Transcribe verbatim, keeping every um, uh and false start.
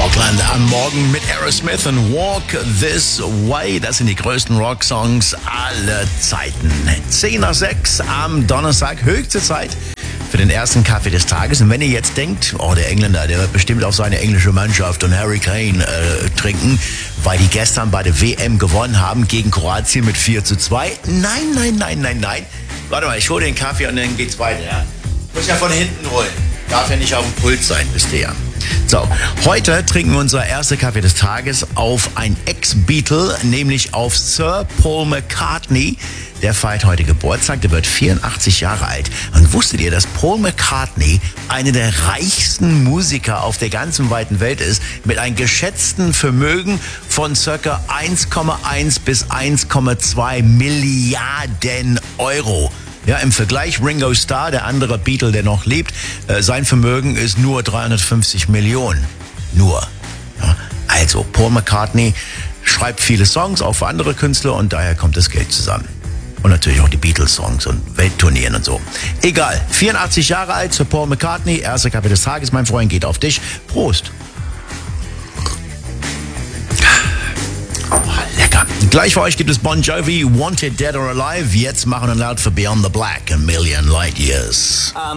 Auckland am Morgen mit Aerosmith und Walk This Way. Das sind die größten Rocksongs aller Zeiten. zehn nach sechs am Donnerstag, höchste Zeit für den ersten Kaffee des Tages. Und wenn ihr jetzt denkt, oh, der Engländer, der wird bestimmt auf seine englische Mannschaft und Harry Kane äh, trinken, weil die gestern bei der W M gewonnen haben gegen Kroatien mit vier zu zwei. Nein, nein, nein, nein, nein. Warte mal, ich hole den Kaffee und dann geht's weiter. Ja? Muss ja von hinten holen. Darf ja nicht auf dem Pult sein, wisst ihr ja. So, heute trinken wir unser erster Kaffee des Tages auf ein Ex-Beatle, nämlich auf Sir Paul McCartney. Der feiert heute Geburtstag, der wird vierundachtzig Jahre alt. Und wusstet ihr, dass Paul McCartney einer der reichsten Musiker auf der ganzen weiten Welt ist, mit einem geschätzten Vermögen von circa eins Komma eins bis eins Komma zwei Milliarden Euro. Ja, im Vergleich Ringo Starr, der andere Beatle, der noch lebt, äh, sein Vermögen ist nur dreihundertfünfzig Millionen. Nur. Ja, also, Paul McCartney schreibt viele Songs, auch für andere Künstler, und daher kommt das Geld zusammen. Und natürlich auch die Beatles-Songs und Weltturnieren und so. Egal, vierundachtzig Jahre alt, Sir Paul McCartney, erster Kaffee des Tages, mein Freund, geht auf dich. Prost. Lecker. Gleich für euch gibt es Bon Jovi, Wanted Dead or Alive. Jetzt machen wir laut für Beyond the Black, A Million Light Years. Um.